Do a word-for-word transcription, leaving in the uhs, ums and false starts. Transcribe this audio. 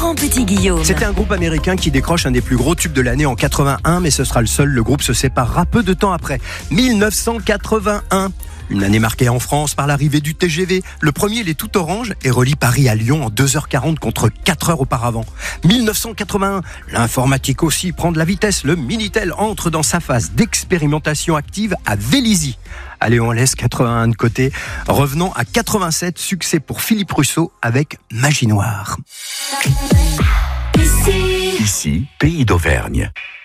Laurent Petit-Guillaume. C'était un groupe américain qui décroche un des plus gros tubes de l'année en quatre-vingt-un, mais ce sera le seul. Le groupe se séparera peu de temps après. dix-neuf cent quatre-vingt-un. Une année marquée en France par l'arrivée du T G V. Le premier, il est tout orange et relie Paris à Lyon en deux heures quarante contre quatre heures auparavant. dix-neuf cent quatre-vingt-un, l'informatique aussi prend de la vitesse. Le Minitel entre dans sa phase d'expérimentation active à Vélizy. Allez, on laisse quatre-vingt-un de côté. Revenons à quatre-vingt-sept, succès pour Philippe Rousseau avec Magie Noire. Ici, pays d'Auvergne.